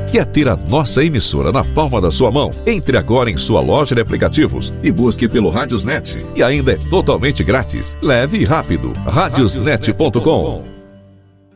Quer ter a nossa emissora na palma da sua mão? Entre agora em sua loja de aplicativos e busque pelo Radiosnet. E ainda é totalmente grátis, leve e rápido. Radiosnet.com.